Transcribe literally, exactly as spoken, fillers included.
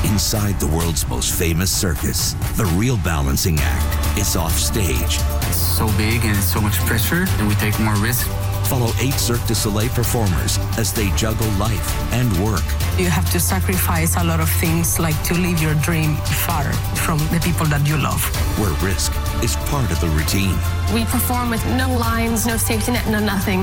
Inside the world's most famous circus, the real balancing act is off stage. It's so big and so much pressure, and we take more risk. Follow eight Cirque du Soleil performers as they juggle life and work. You have to sacrifice a lot of things, like to live your dream far from the people that you love. Where risk is part of the routine. We perform with no lines, no safety net, no nothing.